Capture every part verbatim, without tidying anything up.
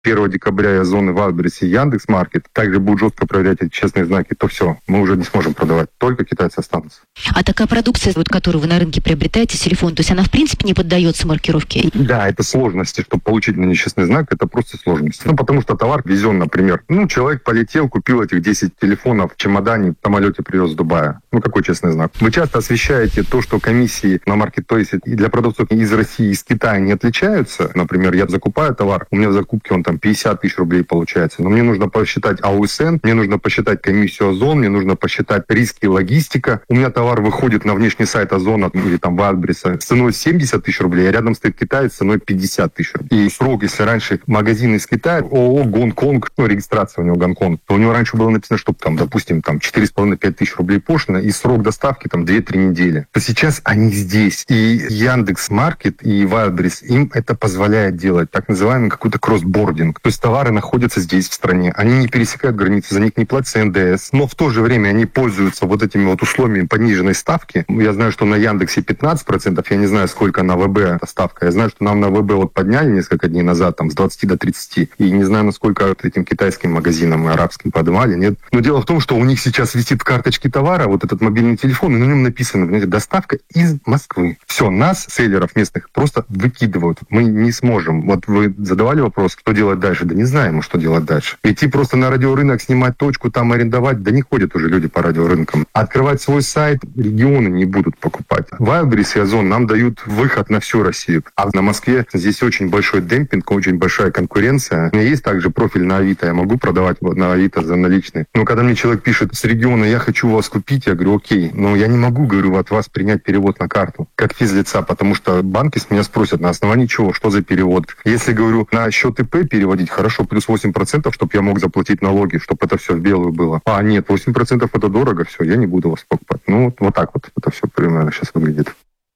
первого декабря и Озон, и Wildberries, и Яндекс.Маркет также будут жестко проверять эти честные знаки, то все, мы уже не сможем продавать. Только китайцы останутся. А такая продукция, вот, которую вы на рынке приобретаете, телефон, то есть она в принципе не поддается маркировке? Да, это сложности, чтобы получить на нечестный знак, это просто сложности. Ну, потому что товар везен, например. Ну, человек полетел, купил этих десять телефонов в чемодане, в самолете привез с Дубая. Ну, какой честный знак? Вы часто освещаете то, что комиссии на маркетплейсе и для продавцов из России и из Китая не отличаются. Например, я закупаю товар, у меня в закупке он там пятьдесят тысяч рублей получается. Но мне нужно посчитать эй о эс эн, мне нужно посчитать комиссию Озон, мне нужно посчитать риски и логистика. У меня товар выходит на внешний сайт Озона или там Wildberries с ценой семьдесят тысяч рублей, а рядом стоит китаец с ценой пятьдесят тысяч рублей. И срок, если раньше магазин из Китая, ООО Гонконг, ну, регистрация у него Гонконг, то у него раньше было написано, что там, допустим, там четыре с половиной - пять тысяч рублей пошлина, и срок доставки там две-три недели. То сейчас они здесь. И Яндекс.Маркет и Wildberries им это позволяет делать, так называемый какой-то кроссбординг. То есть товары находятся здесь, в стране. Они не пересекают границы, за них не платится эн дэ эс. Но в то же время они пользуются вот этими вот условиями пониженной ставки. Я знаю, что на Яндексе пятнадцать процентов, я не знаю, сколько на ВБ эта ставка. Я знаю, что нам на ВБ вот подняли несколько дней назад, там, с двадцати до тридцати. И не знаю, насколько этим китайским магазинам и арабским поднимали, нет. Но дело в том, что у них сейчас висит в карточке товара вот этот мобильный телефон, и на нем написано, знаете, доставка из Москвы. Все, нас, селлеров местных, просто выкидывают. Мы не сможем. Вот вы задавали вопрос, что делать дальше? Да не знаем, что делать дальше. Идти просто на радиорынок, снимать точку, там арендовать, да не ходят уже люди по радиорынкам. Открывать свой сайт регионы не будут покупать. Wildberries и Озон нам дают выход на всю Россию. А на Москве здесь очень большой демпинг, очень большая конкуренция. У меня есть также профиль на Авито, я могу продавать на Авито за наличные. Но когда мне человек пишет с региона, я хочу вас купить, я говорю, окей, но я не могу, говорю, от вас принять перевод на карту, как физлица, потому что банки с меня спросят, на основании чего, что за перевод. Если, говорю, на счет ИП переводить, хорошо, плюс восемь процентов, чтобы я мог заплатить налоги, чтобы это все в белую было. А нет, восемь процентов это дорого, все, я не буду вас покупать. Ну, вот, вот так вот это все примерно сейчас выглядит.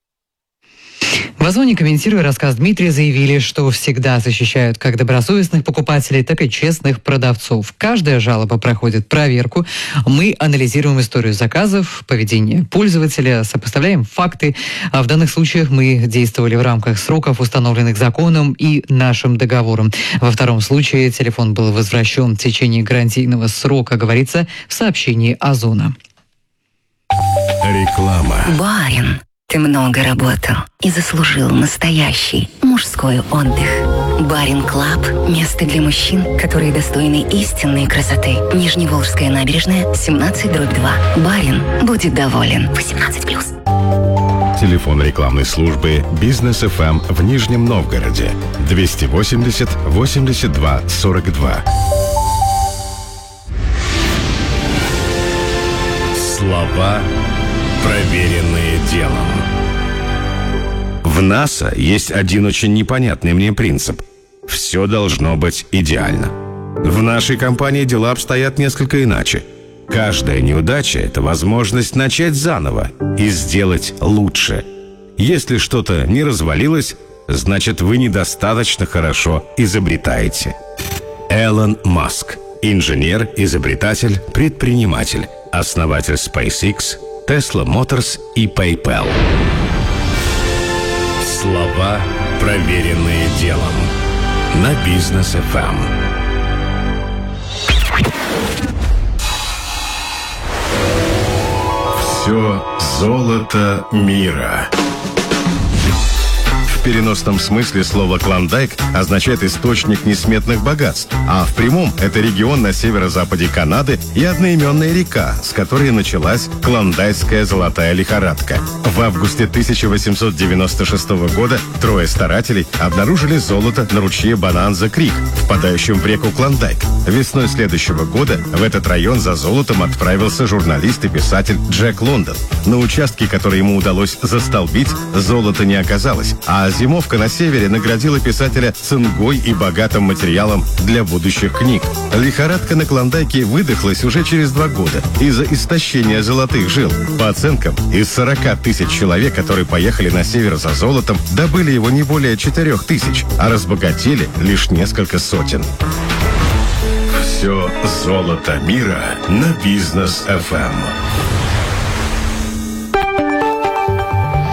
В Озоне, комментируя рассказ Дмитрия, заявили, что всегда защищают как добросовестных покупателей, так и честных продавцов. Каждая жалоба проходит проверку. Мы анализируем историю заказов, поведение пользователя, сопоставляем факты. А в данных случаях мы действовали в рамках сроков, установленных законом и нашим договором. Во втором случае телефон был возвращен в течение гарантийного срока, говорится в сообщении Озона. Реклама. Барин. Ты много работал и заслужил настоящий мужской отдых. Барин Клаб – место для мужчин, которые достойны истинной красоты. Нижневолжская набережная, семнадцать дробь два. Барин будет доволен. восемнадцать плюс. Телефон рекламной службы «Бизнес эф эм» в Нижнем Новгороде. двести восемьдесят восемьдесят два сорок два. Слова, проверенные делом. В НАСА есть один очень непонятный мне принцип. Все должно быть идеально. В нашей компании дела обстоят несколько иначе. Каждая неудача – это возможность начать заново и сделать лучше. Если что-то не развалилось, значит, вы недостаточно хорошо изобретаете. Элон Маск. Инженер, изобретатель, предприниматель. Основатель SpaceX, Tesla Motors и PayPal. Слова, проверенные делом. На Бизнес эф эм. Все золото мира. В переносном смысле слово «Клондайк» означает источник несметных богатств, а в прямом – это регион на северо-западе Канады и одноименная река, с которой началась клондайкская золотая лихорадка. В августе тысяча восемьсот девяносто шестого года трое старателей обнаружили золото на ручье Бананза-Крик, впадающем в реку Клондайк. Весной следующего года в этот район за золотом отправился журналист и писатель Джек Лондон. На участке, который ему удалось застолбить, золота не оказалось, а зимовка на севере наградила писателя цингой и богатым материалом для будущих книг. Лихорадка на Клондайке выдохлась уже через два года из-за истощения золотых жил. По оценкам, из сорока тысяч человек, которые поехали на север за золотом, добыли его не более четырех тысяч, а разбогатели лишь несколько сотен. Все золото мира на Бизнес эф эм.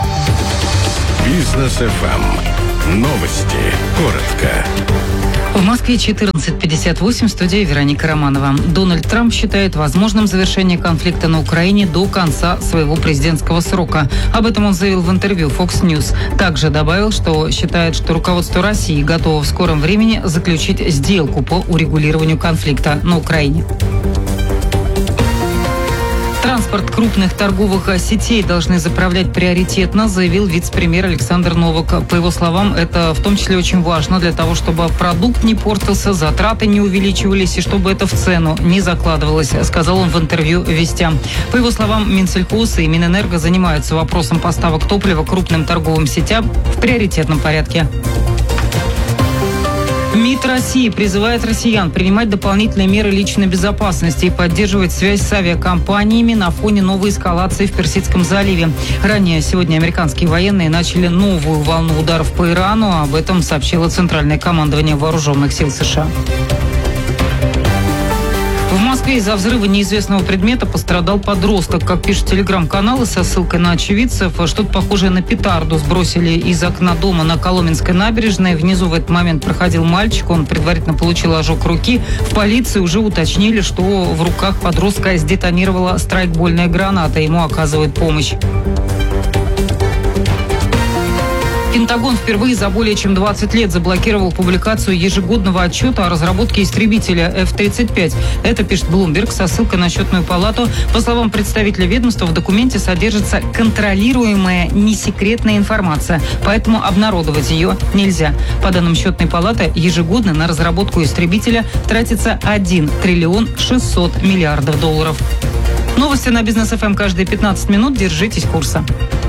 Бизнес эф эм. Новости. Коротко. В Москве четырнадцать пятьдесят восемь, студия Вероника Романова. Дональд Трамп считает возможным завершение конфликта на Украине до конца своего президентского срока. Об этом он заявил в интервью Fox News. Также добавил, что считает, что руководство России готово в скором времени заключить сделку по урегулированию конфликта на Украине. Транспорт крупных торговых сетей должны заправлять приоритетно, заявил вице-премьер Александр Новак. По его словам, это в том числе очень важно для того, чтобы продукт не портился, затраты не увеличивались и чтобы это в цену не закладывалось, сказал он в интервью «Вестям». По его словам, Минсельхоз и Минэнерго занимаются вопросом поставок топлива крупным торговым сетям в приоритетном порядке. МИД России призывает россиян принимать дополнительные меры личной безопасности и поддерживать связь с авиакомпаниями на фоне новой эскалации в Персидском заливе. Ранее сегодня американские военные начали новую волну ударов по Ирану. Об этом сообщило Центральное командование Вооруженных сил США. В Москве из-за взрыва неизвестного предмета пострадал подросток. Как пишет телеграм-канал и со ссылкой на очевидцев, что-то похожее на петарду сбросили из окна дома на Коломенской набережной. Внизу в этот момент проходил мальчик. Он предварительно получил ожог руки. В полиции уже уточнили, что в руках подростка сдетонировала страйкбольная граната. Ему оказывают помощь. Пентагон впервые за более чем двадцать лет заблокировал публикацию ежегодного отчета о разработке истребителя эф тридцать пять. Это пишет Bloomberg со ссылкой на счетную палату. По словам представителя ведомства, в документе содержится контролируемая несекретная информация, поэтому обнародовать ее нельзя. По данным счетной палаты, ежегодно на разработку истребителя тратится один триллион шестьсот миллиардов долларов. Новости на Бизнес эф эм каждые пятнадцать минут. Держитесь курса.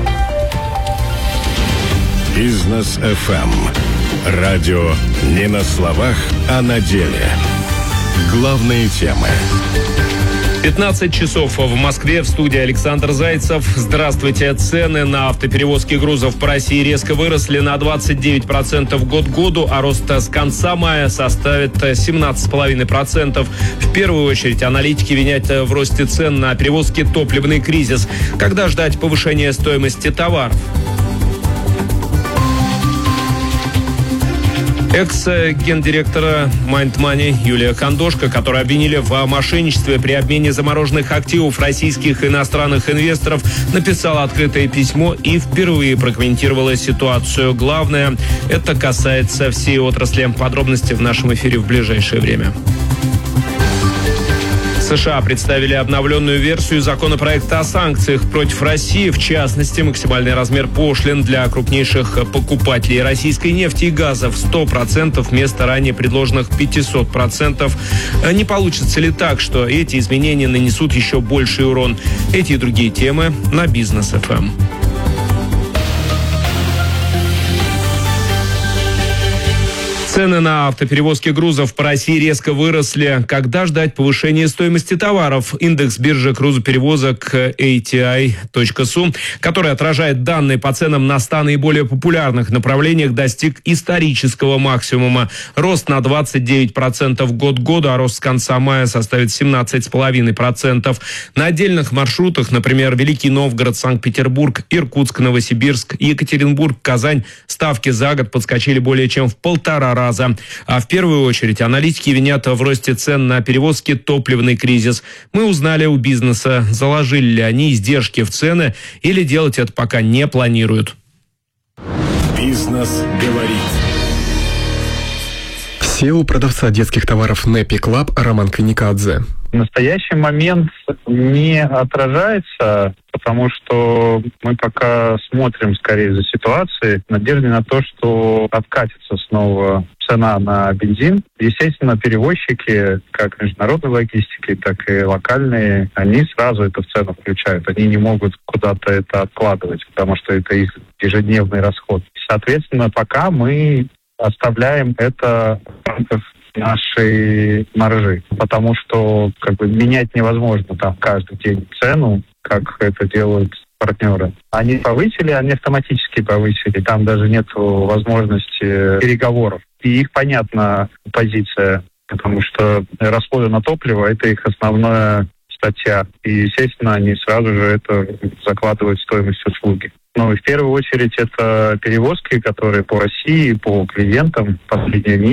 Бизнес эф эм. Радио не на словах, а на деле. Главные темы. пятнадцать часов в Москве, в студии Александр Зайцев. Здравствуйте. Цены на автоперевозки грузов по России резко выросли на двадцать девять процентов год к году, а рост с конца мая составит семнадцать целых пять десятых процента. В первую очередь аналитики винят в росте цен на перевозки топливный кризис. Когда ждать повышения стоимости товаров? Экс-гендиректора Mind Money Юлия Кондошко, которую обвинили в мошенничестве при обмене замороженных активов российских и иностранных инвесторов, написала открытое письмо и впервые прокомментировала ситуацию. Главное, это касается всей отрасли. Подробности в нашем эфире в ближайшее время. США представили обновленную версию законопроекта о санкциях против России. В частности, максимальный размер пошлин для крупнейших покупателей российской нефти и газа в сто процентов вместо ранее предложенных пятьсот процентов. Не получится ли так, что эти изменения нанесут еще больший урон? Эти и другие темы на Бизнес эф эм. Цены на автоперевозки грузов по России резко выросли. Когда ждать повышения стоимости товаров? Индекс биржи грузоперевозок эй ти ай точка эс ю, который отражает данные по ценам на ста наиболее популярных направлениях, достиг исторического максимума. Рост на двадцать девять процентов год к году, а рост с конца мая составит семнадцать целых пять десятых процента. На отдельных маршрутах, например, Великий Новгород, Санкт-Петербург, Иркутск, Новосибирск, Екатеринбург, Казань, ставки за год подскочили более чем в полтора раза. А в первую очередь аналитики винят в росте цен на перевозки топливный кризис. Мы узнали у бизнеса, заложили ли они издержки в цены или делать это пока не планируют. Бизнес говорит. си и о продавца детских товаров Нэппи Клаб Роман Каникадзе. В настоящий момент не отражается, потому что мы пока смотрим скорее за ситуацией, в надежде на то, что откатится снова цена на бензин. Естественно, перевозчики, как международной логистики, так и локальные, они сразу это в цену включают. Они не могут куда-то это откладывать, потому что это их ежедневный расход. Соответственно, пока мы оставляем это в рамках нашей маржи, потому что как бы менять невозможно там каждый день цену, как это делают партнеры. Они повысили, они автоматически повысили, там даже нет возможности переговоров. И их понятна позиция, потому что расходы на топливо — это их основная статья. И, естественно, они сразу же это закладывают в стоимость услуги. Но в первую очередь это перевозки, которые по России, по клиентам, последняя миля.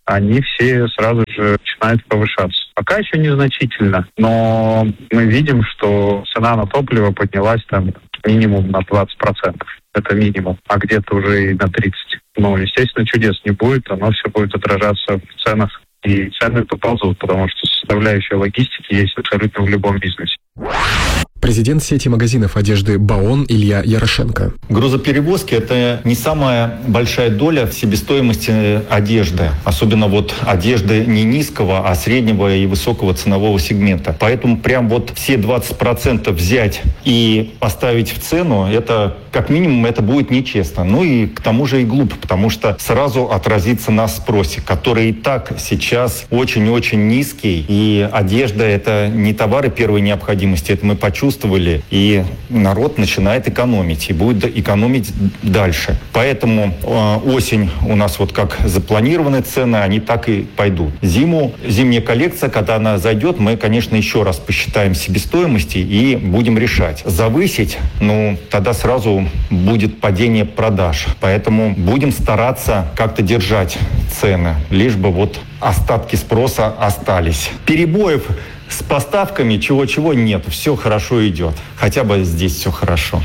они все сразу же начинают повышаться. Пока еще незначительно, но мы видим, что цена на топливо поднялась там минимум на двадцать процентов. Это минимум, а где-то уже и на тридцать процентов. Но, естественно, чудес не будет, оно все будет отражаться в ценах. И цены поползут, потому что составляющая логистики есть абсолютно в любом бизнесе. Президент сети магазинов одежды «Баон» Илья Ярошенко. Грузоперевозки – это не самая большая доля в себестоимости одежды. Особенно вот одежды не низкого, а среднего и высокого ценового сегмента. Поэтому прям вот все двадцать процентов взять и поставить в цену, это как минимум это будет нечестно. Ну и к тому же и глупо, потому что сразу отразится на спросе, который и так сейчас очень-очень низкий. И одежда – это не товары первой необходимости, это мы почувствовали. И народ начинает экономить, и будет экономить дальше. Поэтому э, осень у нас вот как запланированы цены, они так и пойдут. Зиму, зимняя коллекция, когда она зайдет, мы, конечно, еще раз посчитаем себестоимости и будем решать. Завысить, ну, тогда сразу будет падение продаж. Поэтому будем стараться как-то держать цены, лишь бы вот остатки спроса остались. Перебоев с поставками чего-чего нет, все хорошо идет. Хотя бы здесь все хорошо.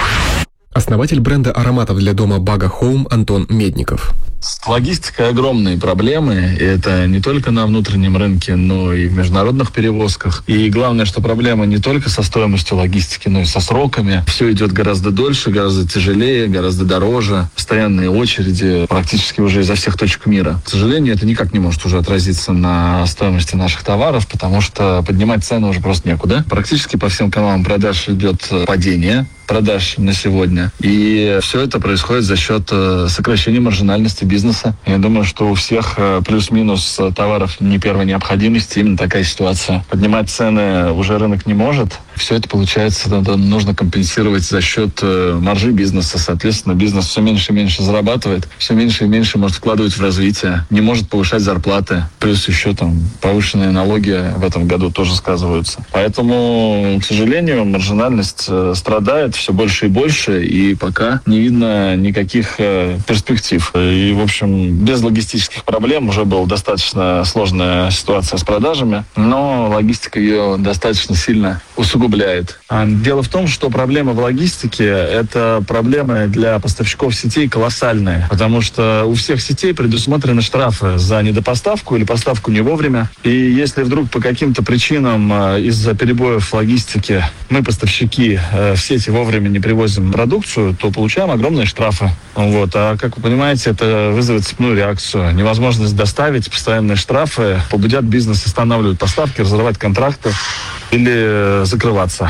Основатель бренда ароматов для дома Бага Хоум Антон Медников. С логистикой огромные проблемы. И это не только на внутреннем рынке, но и в международных перевозках. И главное, что проблема не только со стоимостью логистики, но и со сроками. Все идет гораздо дольше, гораздо тяжелее, гораздо дороже. Постоянные очереди практически уже изо всех точек мира. К сожалению, это никак не может уже отразиться на стоимости наших товаров, потому что поднимать цены уже просто некуда. Практически по всем каналам продаж идет падение продаж на сегодня. И все это происходит за счет сокращения маржинальности бизнеса. Я думаю, что у всех плюс-минус товаров не первой необходимости именно такая ситуация. Поднимать цены уже рынок не может. Все это, получается, нужно компенсировать за счет маржи бизнеса. Соответственно, бизнес все меньше и меньше зарабатывает, все меньше и меньше может вкладывать в развитие, не может повышать зарплаты. Плюс еще там повышенные налоги в этом году тоже сказываются. Поэтому, к сожалению, маржинальность страдает все больше и больше, и пока не видно никаких э, перспектив. И, в общем, без логистических проблем уже была достаточно сложная ситуация с продажами, но логистика ее достаточно сильно усугубляет. А дело в том, что проблемы в логистике – это проблемы для поставщиков сетей колоссальные, потому что у всех сетей предусмотрены штрафы за недопоставку или поставку не вовремя. И если вдруг по каким-то причинам э, из-за перебоев в логистике мы, поставщики, э, в сети вовремя вовремя не привозим продукцию, то получаем огромные штрафы. Вот. А как вы понимаете, это вызовет цепную реакцию. Невозможность доставить, постоянные штрафы побудят бизнес останавливать поставки, разрывать контракты или закрываться.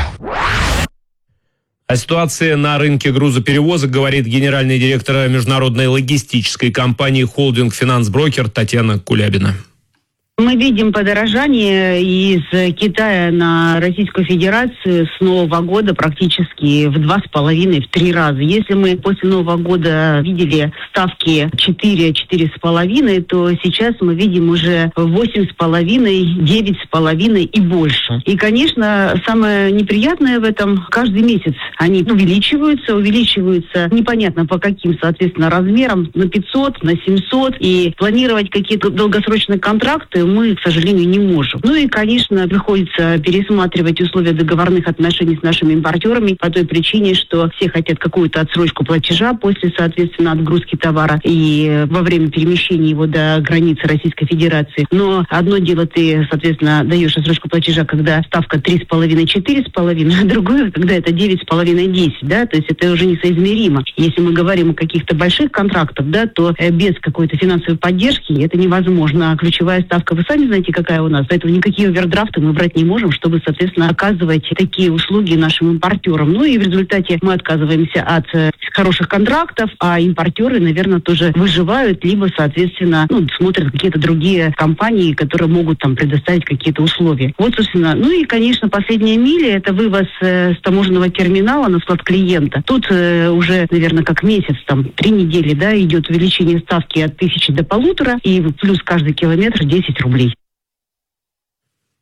О ситуации на рынке грузоперевозок говорит генеральный директор международной логистической компании «Холдинг Финансброкер» Татьяна Кулябина. Мы видим подорожание из Китая на Российскую Федерацию с Нового года практически в два с половиной, в три раза. Если мы после Нового года видели ставки четыре, четыре с половиной, то сейчас мы видим уже восемь с половиной, девять с половиной и больше. И, конечно, самое неприятное в этом, каждый месяц они увеличиваются, увеличиваются непонятно по каким, соответственно, размерам, на пятьсот, на семьсот, и планировать какие-то долгосрочные контракты мы, к сожалению, не можем. Ну и, конечно, приходится пересматривать условия договорных отношений с нашими импортерами по той причине, что все хотят какую-то отсрочку платежа после, соответственно, отгрузки товара и во время перемещения его до границы Российской Федерации. Но одно дело ты, соответственно, даешь отсрочку платежа, когда ставка три с половиной, четыре с половиной, а другое, когда это девять с половиной, десять, да, то есть это уже несоизмеримо. Если мы говорим о каких-то больших контрактах, да, то без какой-то финансовой поддержки это невозможно. А ключевая ставка, вы сами знаете, какая у нас, поэтому никакие овердрафты мы брать не можем, чтобы, соответственно, оказывать такие услуги нашим импортерам. Ну и в результате мы отказываемся от э, хороших контрактов, а импортеры, наверное, тоже выживают, либо, соответственно, ну, смотрят какие-то другие компании, которые могут там предоставить какие-то условия. Вот, собственно, ну и, конечно, последняя миля – это вывоз э, с таможенного терминала на склад клиента. Тут э, уже, наверное, как месяц, там, три недели, да, идет увеличение ставки от тысячи до полутора, и плюс каждый километр десять рублей.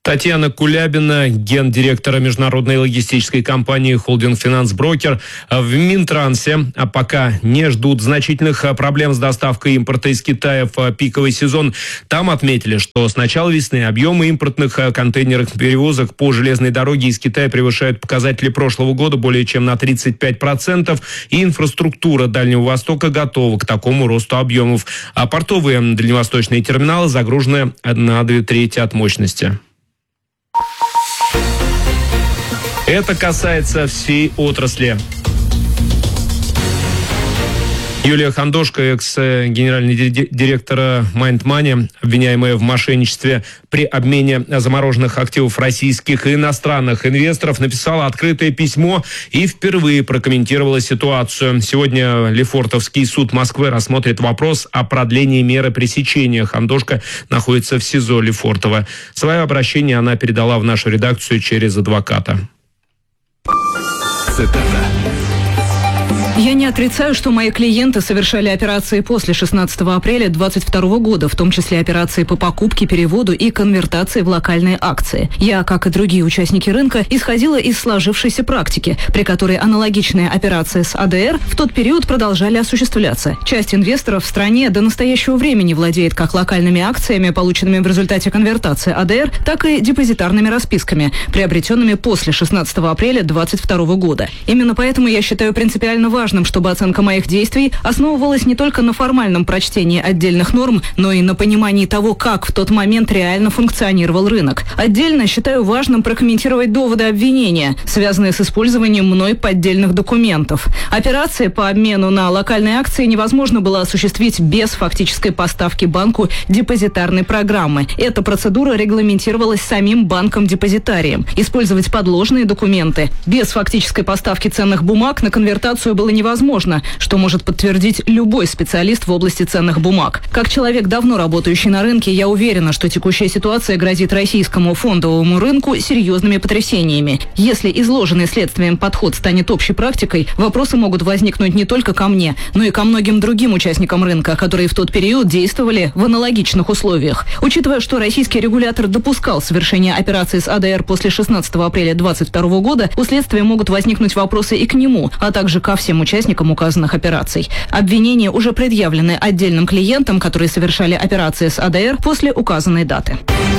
Татьяна Кулябина, гендиректора международной логистической компании «Холдинг Финанс Брокер», в Минтрансе а пока не ждут значительных проблем с доставкой импорта из Китая в пиковый сезон. Там отметили, что с начала весны объемы импортных контейнерных перевозок по железной дороге из Китая превышают показатели прошлого года более чем на тридцать пять процентов, и инфраструктура Дальнего Востока готова к такому росту объемов. А портовые дальневосточные терминалы загружены на две трети от мощности. Это касается всей отрасли. Юлия Хандошко, экс-генеральный директор Mind Money, обвиняемая в мошенничестве при обмене замороженных активов российских и иностранных инвесторов, написала открытое письмо и впервые прокомментировала ситуацию. Сегодня Лефортовский суд Москвы рассмотрит вопрос о продлении меры пресечения. Хандошко находится в СИЗО Лефортово. Свое обращение она передала в нашу редакцию через адвоката. Цитата. Я не отрицаю, что мои клиенты совершали операции после шестнадцатого апреля двадцать второго года, в том числе операции по покупке, переводу и конвертации в локальные акции. Я, как и другие участники рынка, исходила из сложившейся практики, при которой аналогичные операции с АДР в тот период продолжали осуществляться. Часть инвесторов в стране до настоящего времени владеет как локальными акциями, полученными в результате конвертации АДР, так и депозитарными расписками, приобретенными после шестнадцатого апреля двадцать второго года. Именно поэтому я считаю принципиально важным, Важным, чтобы оценка моих действий основывалась не только на формальном прочтении отдельных норм, но и на понимании того, как в тот момент реально функционировал рынок. Отдельно считаю важным прокомментировать доводы обвинения, связанные с использованием мной поддельных документов. Операции по обмену на локальные акции невозможно было осуществить без фактической поставки банку депозитарной программы. Эта процедура регламентировалась самим банком-депозитарием. Использовать подложные документы без фактической поставки ценных бумаг на конвертацию было невозможно, что может подтвердить любой специалист в области ценных бумаг. Как человек, давно работающий на рынке, я уверена, что текущая ситуация грозит российскому фондовому рынку серьезными потрясениями. Если изложенный следствием подход станет общей практикой, вопросы могут возникнуть не только ко мне, но и ко многим другим участникам рынка, которые в тот период действовали в аналогичных условиях. Учитывая, что российский регулятор допускал совершение операций с АДР после шестнадцатого апреля двадцать второго года, у следствия могут возникнуть вопросы и к нему, а также ко всем участникам указанных операций. Обвинения уже предъявлены отдельным клиентам, которые совершали операции с АДР после указанной даты.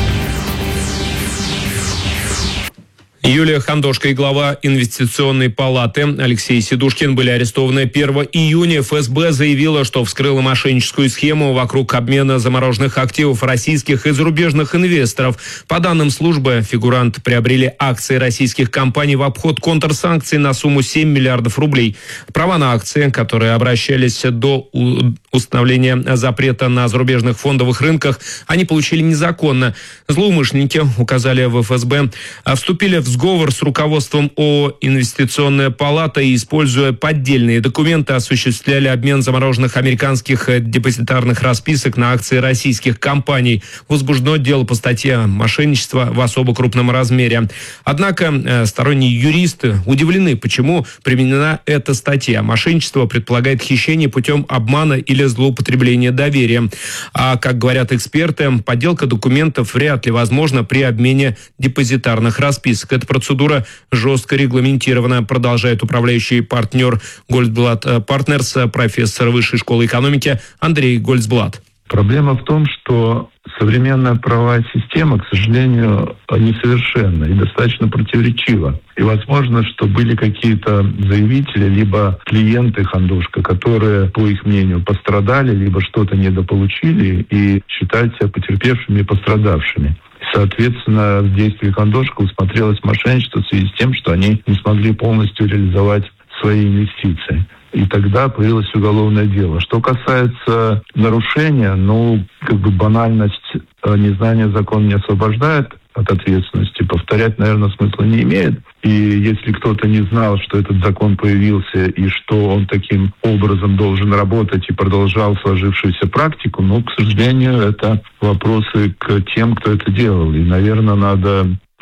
Юлия Хандошко и глава инвестиционной палаты Алексей Сидушкин были арестованы первого июня. эф эс бэ заявила, что вскрыла мошенническую схему вокруг обмена замороженных активов российских и зарубежных инвесторов. По данным службы, фигуранты приобрели акции российских компаний в обход контрсанкций на сумму семь миллиардов рублей. Права на акции, которые обращались до установления запрета на зарубежных фондовых рынках, они получили незаконно. Злоумышленники, указали в эф эс бэ, вступили в сговор с руководством ООО «Инвестиционная палата» и, используя поддельные документы, осуществляли обмен замороженных американских депозитарных расписок на акции российских компаний. Возбуждено дело по статье «Мошенничество в особо крупном размере». Однако сторонние юристы удивлены, почему применена эта статья. Мошенничество предполагает хищение путем обмана или злоупотребления доверием. А, как говорят эксперты, подделка документов вряд ли возможна при обмене депозитарных расписок. Эта процедура жестко регламентирована, продолжает управляющий партнер Гольцблат Партнерс, профессор Высшей школы экономики Андрей Гольцблат. Проблема в том, что современная правовая система, к сожалению, несовершенна и достаточно противоречива. И возможно, что были какие-то заявители, либо клиенты Хандошко, которые, по их мнению, пострадали, либо что-то недополучили и считают себя потерпевшими и пострадавшими. Соответственно, в действии Хандошко усмотрелось мошенничество в связи с тем, что они не смогли полностью реализовать свои инвестиции. И тогда появилось уголовное дело. Что касается нарушения, ну, как бы банальность незнания закона не освобождает от ответственности. Повторять, наверное, смысла не имеет. И если кто-то не знал, что этот закон появился и что он таким образом должен работать и продолжал сложившуюся практику, ну, к сожалению, это вопросы к тем, кто это делал. И, наверное, надо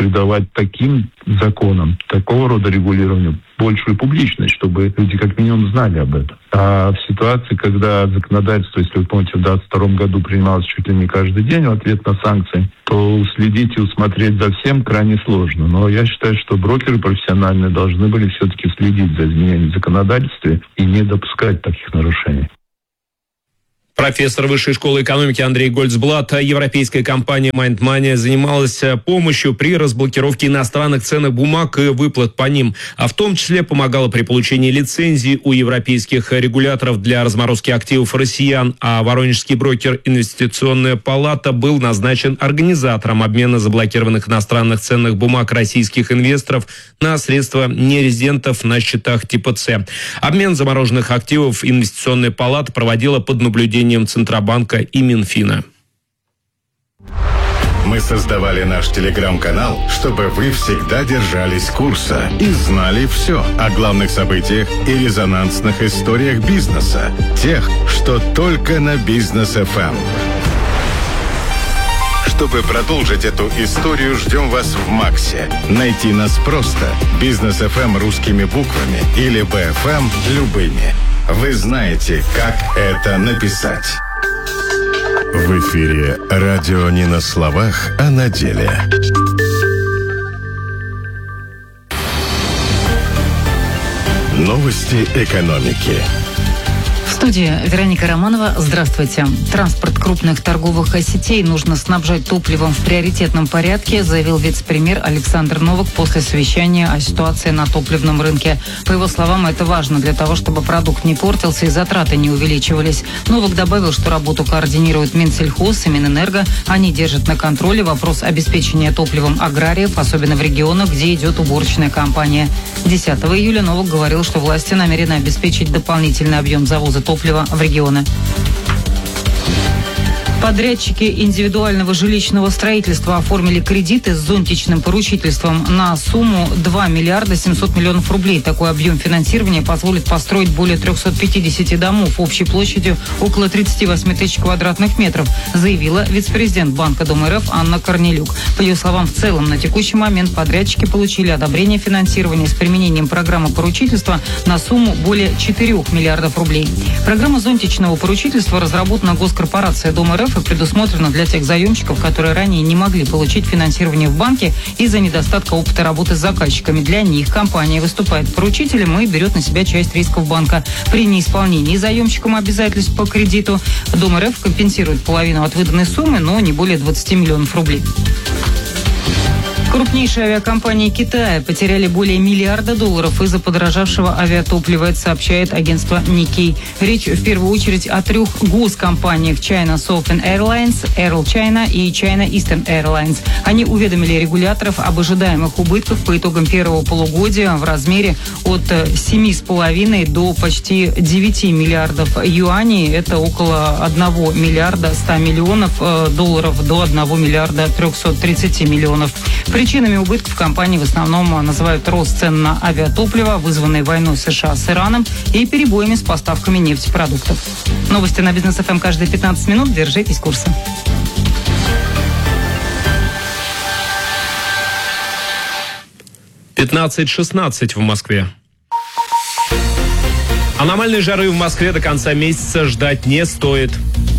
придавать таким законам, такого рода регулированию большую публичность, чтобы люди как минимум знали об этом. А в ситуации, когда законодательство, если вы помните, в двадцать втором году принималось чуть ли не каждый день в ответ на санкции, то уследить и усмотреть за всем крайне сложно. Но я считаю, что брокеры профессиональные должны были все-таки следить за изменением законодательства и не допускать таких нарушений. Профессор Высшей школы экономики Андрей Гольцблат. Европейская компания Mind Money занималась помощью при разблокировке иностранных ценных бумаг и выплат по ним, а в том числе помогала при получении лицензий у европейских регуляторов для разморозки активов россиян, а воронежский брокер «Инвестиционная палата» был назначен организатором обмена заблокированных иностранных ценных бумаг российских инвесторов на средства нерезидентов на счетах типа С. Обмен замороженных активов «Инвестиционная палата» проводила под наблюдением Центробанка и Минфина. Мы создавали наш телеграм-канал, чтобы вы всегда держались курса и знали все о главных событиях и резонансных историях бизнеса. Тех, что только на Бизнес эф эм. Чтобы продолжить эту историю, ждем вас в Максе. Найти нас просто. Бизнес эф эм русскими буквами или би эф эм любыми. Вы знаете, как это написать. В эфире радио не на словах, а на деле. Новости экономики. В студии Вероника Романова. Здравствуйте. Транспорт крупных торговых сетей нужно снабжать топливом в приоритетном порядке, заявил вице-премьер Александр Новак после совещания о ситуации на топливном рынке. По его словам, это важно для того, чтобы продукт не портился и затраты не увеличивались. Новак добавил, что работу координирует Минсельхоз и Минэнерго. Они держат на контроле вопрос обеспечения топливом аграриев, особенно в регионах, где идет уборочная кампания. десятого июля Новак говорил, что власти намерены обеспечить дополнительный объем завоза топлива в регионы. Подрядчики индивидуального жилищного строительства оформили кредиты с зонтичным поручительством на сумму два миллиарда семьсот миллионов рублей. Такой объем финансирования позволит построить более триста пятьдесят домов общей площадью около тридцать восемь тысяч квадратных метров, заявила вице-президент Банка Дом эр эф Анна Корнелюк. По ее словам, в целом на текущий момент подрядчики получили одобрение финансирования с применением программы поручительства на сумму более четырёх миллиардов рублей. Программа зонтичного поручительства разработана госкорпорацией Дом эр эф и предусмотрена для тех заемщиков, которые ранее не могли получить финансирование в банке из-за недостатка опыта работы с заказчиками. Для них компания выступает поручителем и берет на себя часть рисков банка. При неисполнении заемщикам обязательств по кредиту Дом эр эф компенсирует половину от выданной суммы, но не более двадцати миллионов рублей. Крупнейшие авиакомпании Китая потеряли более миллиарда долларов из-за подорожавшего авиатоплива, это сообщает агентство Nikkei. Речь в первую очередь о трех госкомпаниях China Southern Airlines, Air China и China Eastern Airlines. Они уведомили регуляторов об ожидаемых убытках по итогам первого полугодия в размере от семи с половиной до почти девяти миллиардов юаней. Это около одного миллиарда ста миллионов долларов до одного миллиарда трехсот тридцати миллионов. Причинами убытков компании в основном называют рост цен на авиатопливо, вызванный войной США с Ираном, и перебоями с поставками нефтепродуктов. Новости на Бизнес эф эм каждые пятнадцать минут. Держитесь курса. пятнадцать шестнадцать в Москве. Аномальной жары в Москве до конца месяца ждать не стоит.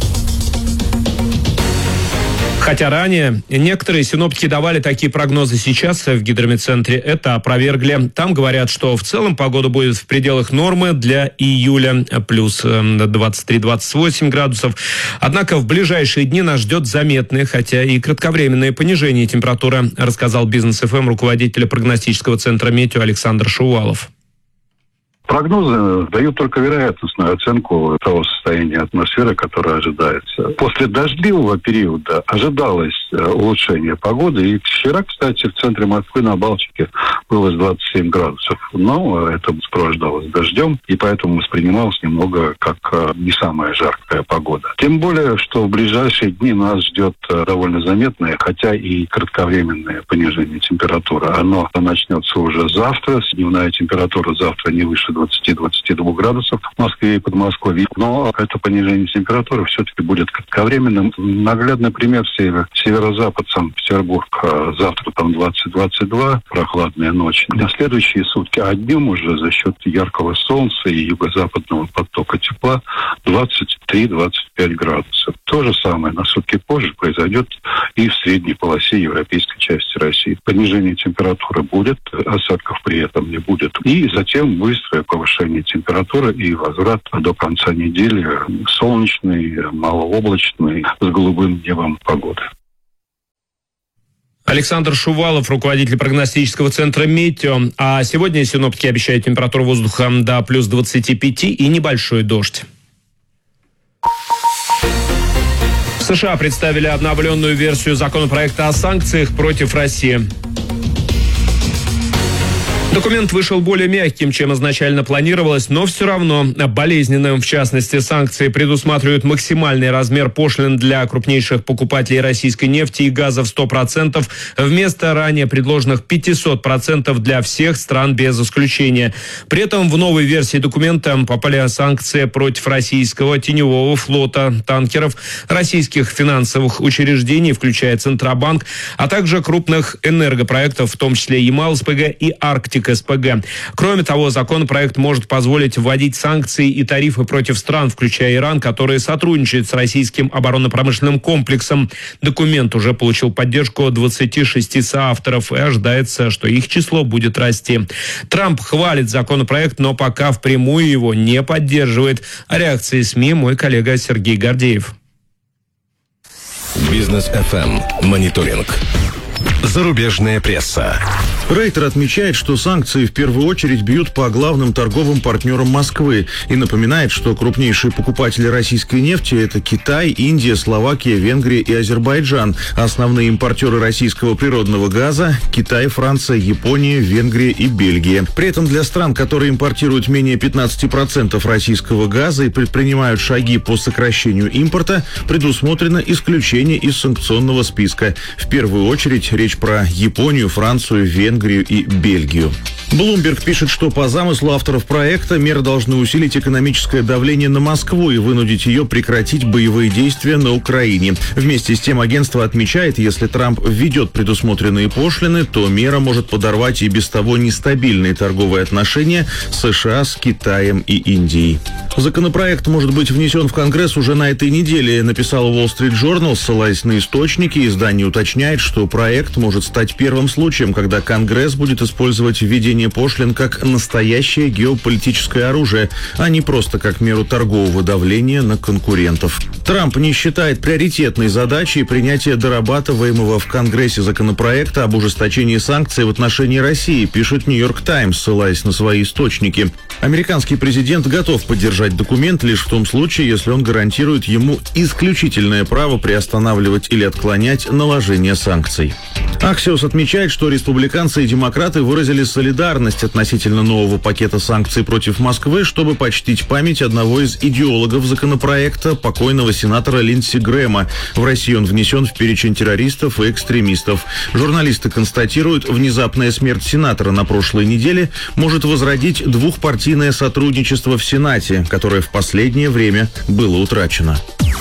Хотя ранее некоторые синоптики давали такие прогнозы, сейчас в гидрометцентре это опровергли. Там говорят, что в целом погода будет в пределах нормы для июля, плюс двадцать три - двадцать восемь градусов. Однако в ближайшие дни нас ждет заметное, хотя и кратковременное понижение температуры, рассказал Бизнес эф эм руководитель прогностического центра «Метео» Александр Шувалов. Прогнозы дают только вероятностную оценку того состояния атмосферы, которое ожидается. После дождливого периода ожидалось улучшение погоды. И вчера, кстати, в центре Москвы на Балтике было двадцать семь градусов. Но это сопровождалось дождем, и поэтому воспринималось немного как не самая жаркая погода. Тем более, что в ближайшие дни нас ждет довольно заметное, хотя и кратковременное понижение температуры. Оно начнется уже завтра. Дневная температура завтра не выше двадцати двадцати-двадцати двух градусов в Москве и Подмосковье. Но это понижение температуры все-таки будет кратковременным. Наглядный пример север, северо-запад, Санкт-Петербург. Завтра там двадцать-двадцать два, прохладная ночь. На следующие сутки, а днем уже за счет яркого солнца и юго-западного потока тепла двадцать три - двадцать пять градусов. То же самое на сутки позже произойдет и в средней полосе европейской части России. Понижение температуры будет, осадков при этом не будет. И затем быстрое повышение температуры и возврат до конца недели солнечной, малооблачной, с голубым небом погоды. Александр Шувалов, руководитель прогностического центра «Метео». А сегодня синоптики обещают температуру воздуха до плюс двадцати пяти и небольшой дождь. В США представили обновленную версию законопроекта о санкциях против России. Документ вышел более мягким, чем изначально планировалось, но все равно болезненным. В частности, санкции предусматривают максимальный размер пошлин для крупнейших покупателей российской нефти и газа в сто процентов вместо ранее предложенных пятьсот процентов для всех стран без исключения. При этом в новой версии документа попали санкции против российского теневого флота, танкеров, российских финансовых учреждений, включая Центробанк, а также крупных энергопроектов, в том числе Ямал-СПГ и Арктик СПГ. Кроме того, законопроект может позволить вводить санкции и тарифы против стран, включая Иран, которые сотрудничают с российским оборонно-промышленным комплексом. Документ уже получил поддержку двадцати шести соавторов, и ожидается, что их число будет расти. Трамп хвалит законопроект, но пока впрямую его не поддерживает. О реакции СМИ мой коллега Сергей Гордеев. Бизнес эф эм. Мониторинг. Зарубежная пресса. Рейтер отмечает, что санкции в первую очередь бьют по главным торговым партнерам Москвы и напоминает, что крупнейшие покупатели российской нефти – это Китай, Индия, Словакия, Венгрия и Азербайджан. Основные импортеры российского природного газа – Китай, Франция, Япония, Венгрия и Бельгия. При этом для стран, которые импортируют менее пятнадцати процентов российского газа и предпринимают шаги по сокращению импорта, предусмотрено исключение из санкционного списка. В первую очередь речь про Японию, Францию, Венгрию и Бельгию. Bloomberg пишет, что по замыслу авторов проекта меры должны усилить экономическое давление на Москву и вынудить ее прекратить боевые действия на Украине. Вместе с тем агентство отмечает, если Трамп введет предусмотренные пошлины, то мера может подорвать и без того нестабильные торговые отношения США с Китаем и Индией. Законопроект может быть внесен в Конгресс уже на этой неделе, написал Wall Street Journal, ссылаясь на источники. Издание уточняет, что проект может стать первым случаем, когда Конгресс будет использовать введение пошлин как настоящее геополитическое оружие, а не просто как меру торгового давления на конкурентов. Трамп не считает приоритетной задачей принятие дорабатываемого в Конгрессе законопроекта об ужесточении санкций в отношении России, пишет Нью-Йорк Таймс, ссылаясь на свои источники. Американский президент готов поддержать документ лишь в том случае, если он гарантирует ему исключительное право приостанавливать или отклонять наложение санкций. Axios отмечает, что республиканцы и демократы выразили солидарность относительно нового пакета санкций против Москвы, чтобы почтить память одного из идеологов законопроекта, покойного сенатора Линдси Грэма. В России он внесен в перечень террористов и экстремистов. Журналисты констатируют, внезапная смерть сенатора на прошлой неделе может возродить двухпартийное сотрудничество в Сенате, которое в последнее время было утрачено.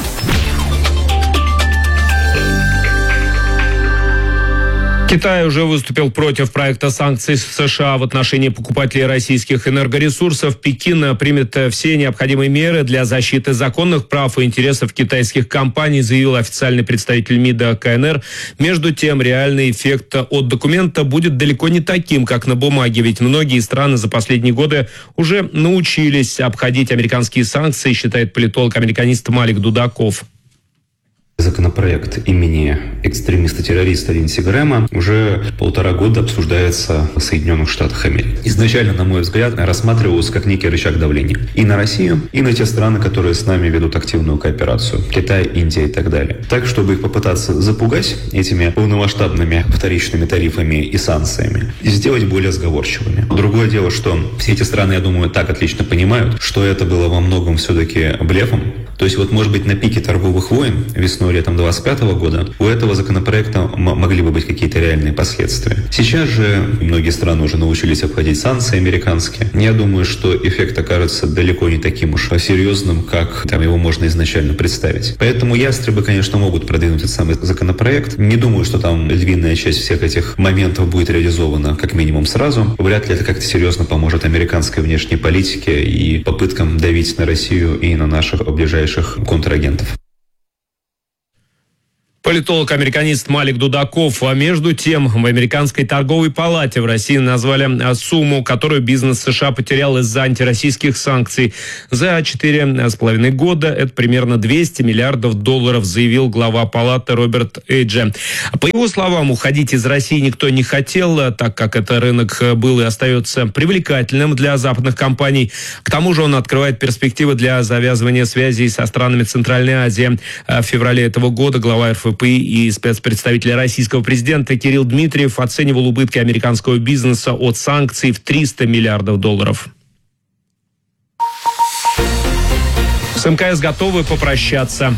Китай уже выступил против проекта санкций США в отношении покупателей российских энергоресурсов. Пекин примет все необходимые меры для защиты законных прав и интересов китайских компаний, заявил официальный представитель МИДа КНР. Между тем, реальный эффект от документа будет далеко не таким, как на бумаге, ведь многие страны за последние годы уже научились обходить американские санкции, считает политолог-американист Малик Дудаков. Законопроект имени экстремиста-террориста Линдси Грэма уже полтора года обсуждается в Соединенных Штатах Америки. Изначально, на мой взгляд, рассматривался как некий рычаг давления и на Россию, и на те страны, которые с нами ведут активную кооперацию. Китай, Индия и так далее. Так, чтобы их попытаться запугать этими полномасштабными вторичными тарифами и санкциями, и сделать более сговорчивыми. Другое дело, что все эти страны, я думаю, так отлично понимают, что это было во многом все-таки блефом. То есть вот, может быть, на пике торговых войн весной-летом двадцать пятого года у этого законопроекта м- могли бы быть какие-то реальные последствия. Сейчас же многие страны уже научились обходить санкции американские. Я думаю, что эффект окажется далеко не таким уж серьезным, как там его можно изначально представить. Поэтому ястребы, конечно, могут продвинуть этот самый законопроект. Не думаю, что там львиная часть всех этих моментов будет реализована как минимум сразу. Вряд ли это как-то серьезно поможет американской внешней политике и попыткам давить на Россию и на наших ближайших контрагентов. Политолог-американист Малик Дудаков. А между тем, в Американской торговой палате в России назвали сумму, которую бизнес США потерял из-за антироссийских санкций. За четыре с половиной года это примерно двести миллиардов долларов, заявил глава палаты Роберт Эйджи. По его словам, уходить из России никто не хотел, так как это рынок был и остается привлекательным для западных компаний. К тому же он открывает перспективы для завязывания связей со странами Центральной Азии. В феврале этого года глава эр эф пэ и спецпредставитель российского президента Кирилл Дмитриев оценивал убытки американского бизнеса от санкций в триста миллиардов долларов. С эм ка эс готовы попрощаться.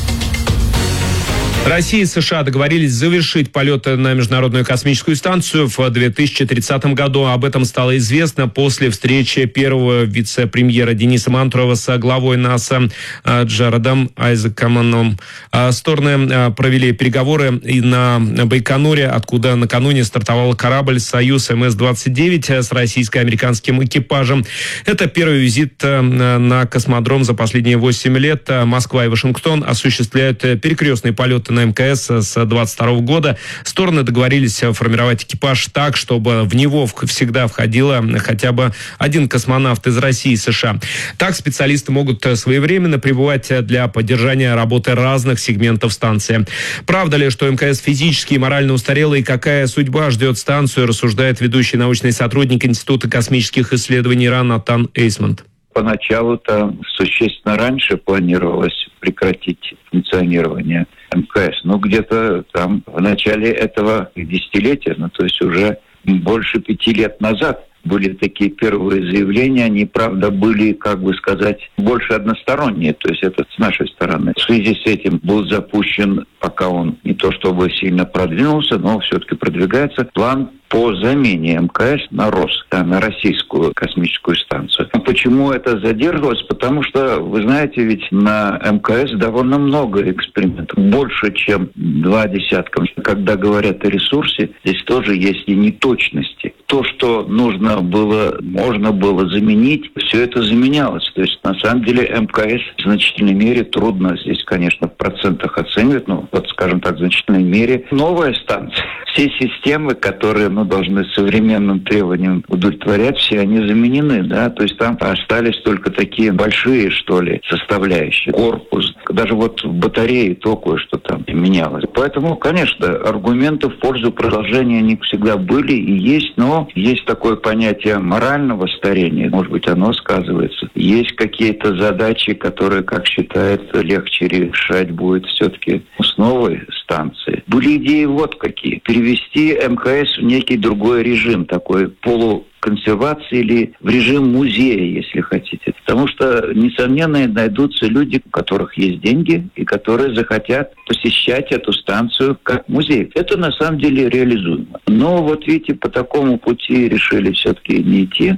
Россия и США договорились завершить полеты на Международную космическую станцию в две тысячи тридцатом году. Об этом стало известно после встречи первого вице-премьера Дениса Мантурова с главой НАСА Джаредом Айзекманом. Стороны провели переговоры и на Байконуре, откуда накануне стартовал корабль «Союз эм эс двадцать девять» с российско-американским экипажем. Это первый визит на космодром за последние восемь лет. Москва и Вашингтон осуществляют перекрестные полеты на эм ка эс с двадцать второго года. Стороны договорились формировать экипаж так, чтобы в него всегда входило хотя бы один космонавт из России и США. Так специалисты могут своевременно прибывать для поддержания работы разных сегментов станции. Правда ли, что эм ка эс физически и морально устарела, и какая судьба ждет станцию, рассуждает ведущий научный сотрудник Института космических исследований ИРАН Натан Эйсмонт. Поначалу-то существенно раньше планировалось прекратить функционирование эм ка эс. Ну, где-то там в начале этого десятилетия, ну, то есть уже больше пяти лет назад были такие первые заявления. Они, правда, были, как бы сказать, больше односторонние. То есть это с нашей стороны. В связи с этим был запущен, пока он не то чтобы сильно продвинулся, но все-таки продвигается, план по замене эм ка эс на РОС, да, на российскую космическую станцию. Почему это задерживалось? Потому что, вы знаете, ведь на эм ка эс довольно много экспериментов, больше, чем два десятка. Когда говорят о ресурсе, здесь тоже есть и неточности. То, что нужно было, можно было заменить, все это заменялось. То есть, на самом деле, эм ка эс в значительной мере трудно здесь, конечно, в процентах оценивать, но, вот, скажем так, в значительной мере новая станция. Все системы, которые ну, должны современным требованиям удовлетворять, все они заменены, да, то есть там остались только такие большие, что ли, составляющие. Корпус, даже вот в батарее то кое-что там менялось. Поэтому, конечно, аргументы в пользу продолжения они всегда были и есть, но есть такое понятие морального старения, может быть, оно сказывается. Есть какие-то задачи, которые, как считается, легче решать будет все-таки с новой станции. Были идеи вот какие. Перевести эм ка эс в некий другой режим, такой полуконсервации или в режим музея, если хотите. Потому что, несомненно, найдутся люди, у которых есть деньги и которые захотят посещать эту станцию как музей. Это на самом деле реализуемо. Но вот видите, по такому пути решили все-таки не идти.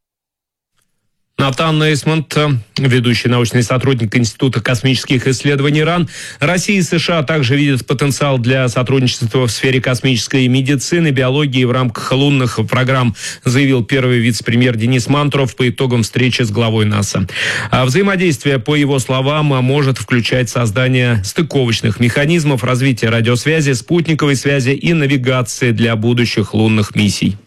Натан Эйсмонт, ведущий научный сотрудник Института космических исследований ИРАН. Россия и США также видят потенциал для сотрудничества в сфере космической медицины, биологии в рамках лунных программ, заявил первый вице-премьер Денис Мантуров по итогам встречи с главой НАСА. А взаимодействие, по его словам, может включать создание стыковочных механизмов, развитие радиосвязи, спутниковой связи и навигации для будущих лунных миссий.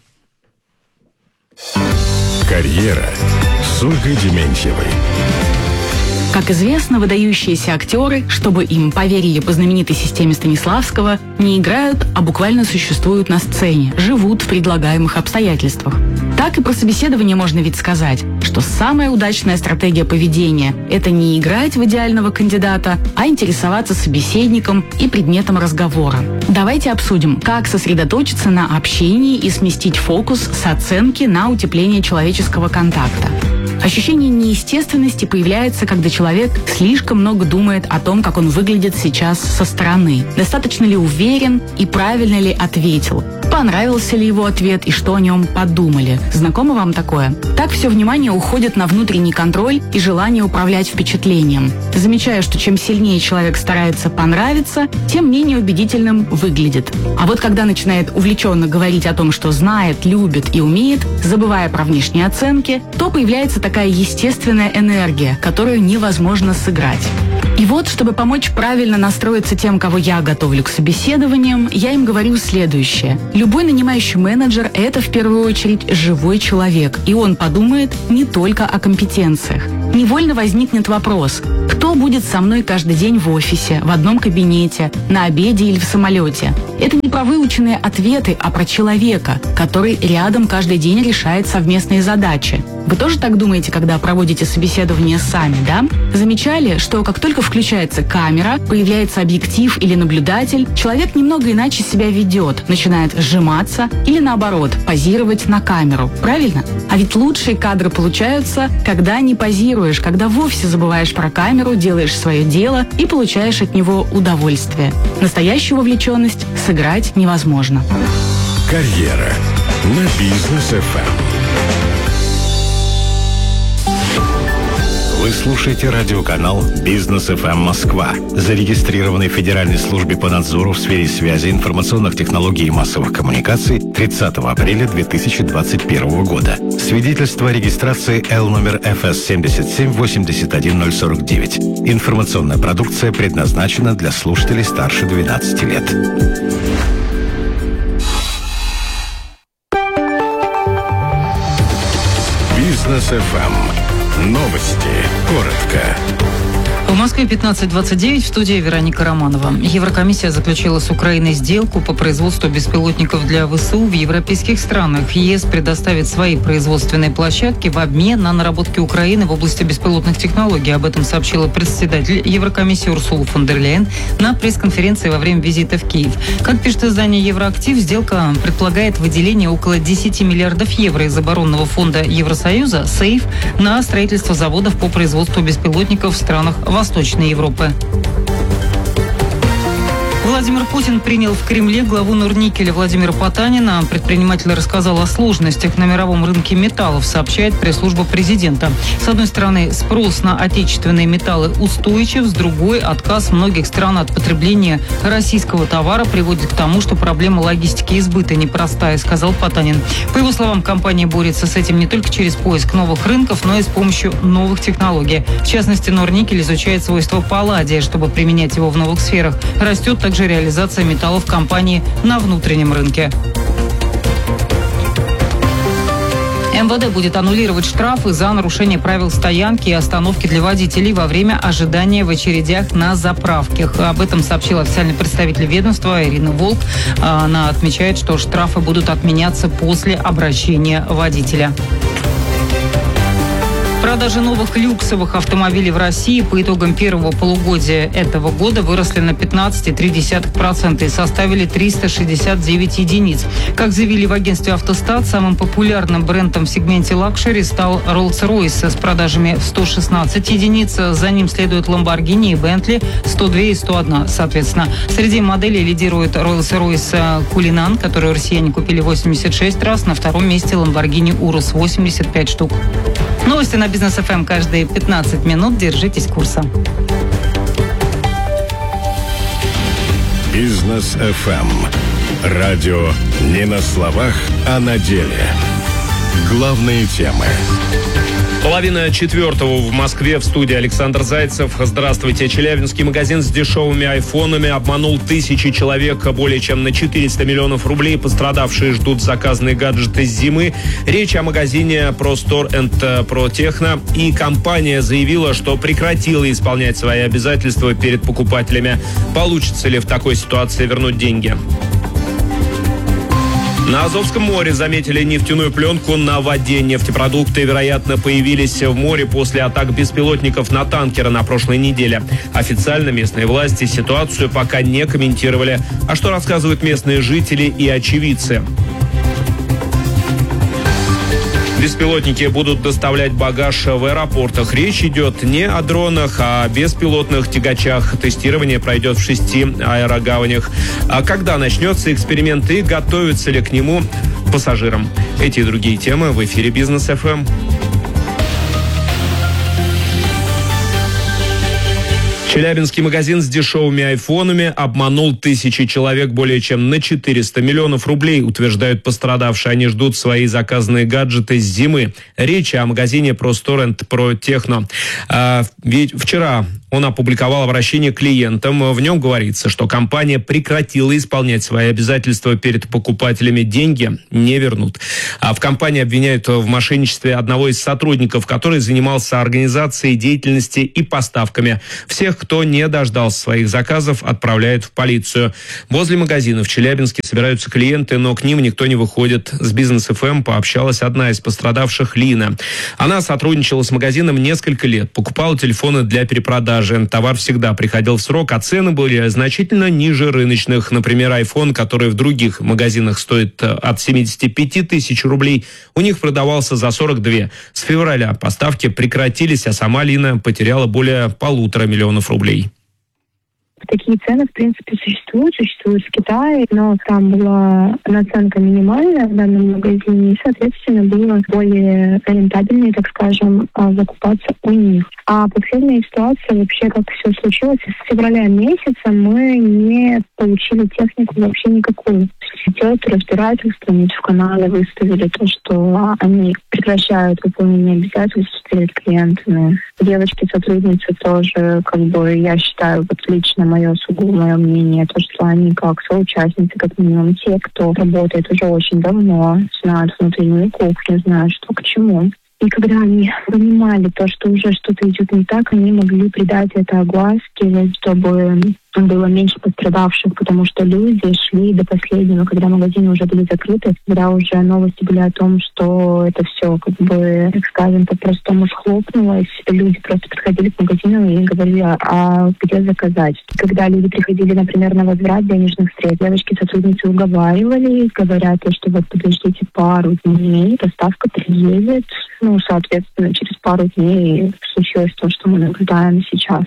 Карьера с Ольгой Дементьевой. Как известно, выдающиеся актеры, чтобы им поверили по знаменитой системе Станиславского, не играют, а буквально существуют на сцене, живут в предлагаемых обстоятельствах. Так и про собеседование можно ведь сказать, что самая удачная стратегия поведения – это не играть в идеального кандидата, а интересоваться собеседником и предметом разговора. Давайте обсудим, как сосредоточиться на общении и сместить фокус с оценки на утепление человеческого контакта. Ощущение неестественности появляется, когда человек слишком много думает о том, как он выглядит сейчас со стороны. Достаточно ли уверен и правильно ли ответил? Понравился ли его ответ и что о нем подумали? Знакомо вам такое? Так все внимание уходит на внутренний контроль и желание управлять впечатлением. Замечаю, что чем сильнее человек старается понравиться, тем менее убедительным выглядит. А вот когда начинает увлеченно говорить о том, что знает, любит и умеет, забывая про внешние оценки, то появляется такая естественная энергия, которую невозможно сыграть. И вот, чтобы помочь правильно настроиться тем, кого я готовлю к собеседованиям, я им говорю следующее. Любой нанимающий менеджер – это в первую очередь живой человек, и он подумает не только о компетенциях. Невольно возникнет вопрос, кто будет со мной каждый день в офисе, в одном кабинете, на обеде или в самолете? Это не про выученные ответы, а про человека, который рядом каждый день решает совместные задачи. Вы тоже так думаете, когда проводите собеседование сами, да? Замечали, что как только включается камера, появляется объектив или наблюдатель, человек немного иначе себя ведет, начинает сжиматься или наоборот, позировать на камеру, правильно? А ведь лучшие кадры получаются, когда не позируешь, когда вовсе забываешь про камеру, делаешь свое дело и получаешь от него удовольствие. Настоящую вовлеченность сыграть невозможно. Карьера на Бизнес эф эм. Вы слушаете радиоканал «Бизнес эф эм Москва», зарегистрированный в Федеральной службе по надзору в сфере связи, информационных технологий и массовых коммуникаций тридцатого апреля две тысячи двадцать первого года. Свидетельство о регистрации Л номер эф эс семьдесят семь восемьдесят один ноль сорок девять. Информационная продукция предназначена для слушателей старше двенадцати лет. Бизнес эф эм. Новости. Коротко. В Москве пятнадцать двадцать девять, в студии Вероника Романова. Еврокомиссия заключила с Украиной сделку по производству беспилотников для вэ эс у в европейских странах. ЕС предоставит свои производственные площадки в обмен на наработки Украины в области беспилотных технологий. Об этом сообщила председатель Еврокомиссии Урсула фон дер Ляйен на пресс-конференции во время визита в Киев. Как пишет издание «Евроактив», сделка предполагает выделение около десяти миллиардов евро из оборонного фонда Евросоюза «Сейф» на строительство заводов по производству беспилотников в странах Восточной Европы. Владимир Путин принял в Кремле главу Норникеля Владимира Потанина. Предприниматель рассказал о сложностях на мировом рынке металлов, сообщает пресс-служба президента. С одной стороны, спрос на отечественные металлы устойчив, с другой, отказ многих стран от потребления российского товара приводит к тому, что проблема логистики и сбыта непростая, сказал Потанин. По его словам, компания борется с этим не только через поиск новых рынков, но и с помощью новых технологий. В частности, Норникель изучает свойства палладия, чтобы применять его в новых сферах. Растет также реализация металлов компании на внутреннем рынке. эм вэ дэ будет аннулировать штрафы за нарушение правил стоянки и остановки для водителей во время ожидания в очередях на заправках. Об этом сообщил официальный представитель ведомства Ирина Волк. Она отмечает, что штрафы будут отменяться после обращения водителя. Продажи новых люксовых автомобилей в России по итогам первого полугодия этого года выросли на пятнадцать целых три десятых процента и составили триста шестьдесят девять единиц. Как заявили в агентстве «Автостат», самым популярным брендом в сегменте лакшери стал Rolls-Royce с продажами в сто шестнадцать единиц. За ним следуют Lamborghini и Bentley сто два и сто один, соответственно. Среди моделей лидирует Rolls-Royce Cullinan, которую россияне купили восемьдесят шесть раз. На втором месте Lamborghini Urus восемьдесят пять штук. Новости на Бизнес эф эм каждые пятнадцать минут. Держитесь курса. Бизнес эф эм. Радио не на словах, а на деле. Главные темы. Половина четвертого в Москве, в студии Александр Зайцев. Здравствуйте. Челябинский магазин с дешевыми айфонами обманул тысячи человек, более чем на четыреста миллионов рублей. Пострадавшие ждут заказанные гаджеты с зимы. Речь о магазине Pro Store and Pro Techno. И компания заявила, что прекратила исполнять свои обязательства перед покупателями. Получится ли в такой ситуации вернуть деньги? На Азовском море заметили нефтяную пленку на воде. Нефтепродукты, вероятно, появились в море после атак беспилотников на танкеры на прошлой неделе. Официально местные власти ситуацию пока не комментировали. А что рассказывают местные жители и очевидцы? Беспилотники будут доставлять багаж в аэропортах. Речь идет не о дронах, а о беспилотных тягачах. Тестирование пройдет в шести аэрогаванях. А когда начнется эксперимент и готовится ли к нему пассажирам? Эти и другие темы в эфире Бизнес эф эм. Челябинский магазин с дешевыми айфонами обманул тысячи человек более чем на четыреста миллионов рублей, утверждают пострадавшие. Они ждут свои заказанные гаджеты с зимы. Речь о магазине ProStorrent Pro Techno. А, ведь вчера он опубликовал обращение к клиентам. В нем говорится, что компания прекратила исполнять свои обязательства перед покупателями. Деньги не вернут. А в компании обвиняют в мошенничестве одного из сотрудников, который занимался организацией деятельности и поставками. Всех, кто не дождался своих заказов, отправляют в полицию. Возле магазина в Челябинске собираются клиенты, но к ним никто не выходит. С Бизнес эф эм пообщалась одна из пострадавших, Лина. Она сотрудничала с магазином несколько лет, покупала телефоны для перепродажи. Товар всегда приходил в срок, а цены были значительно ниже рыночных. Например, iPhone, который в других магазинах стоит от семидесяти пяти тысяч рублей, у них продавался за сорок две. С февраля поставки прекратились, а сама Лина потеряла более полутора миллионов рублей. Такие цены, в принципе, существуют, существуют в Китае, но там была наценка минимальная в данном магазине, и, соответственно, было более рентабельнее, так скажем, закупаться у них. А подфильная ситуация, вообще, как все случилось, с февраля месяца мы не получили технику вообще никакую. Идет разбирательство, в канале выставили то, что они прекращают выполнение обязательств перед клиентами. Девочки-сотрудницы тоже, как бы, я считаю, вот лично мое сугубо мое мнение, то, что они как соучастницы, как минимум те, кто работает уже очень давно, знают внутреннюю кухню, знают, что к чему. И когда они понимали то, что уже что-то идет не так, они могли придать это огласке, чтобы было меньше пострадавших, потому что люди шли до последнего, когда магазины уже были закрыты, когда уже новости были о том, что это все, как бы, так скажем, по-простому схлопнулось. Люди просто приходили к магазину и говорили, а где заказать. Когда люди приходили, например, на возврат денежных средств, девочки-сотрудницы уговаривали, говорят, что вот подождите пару дней, доставка приедет. Ну, соответственно, через пару дней случилось то, что мы наблюдаем сейчас.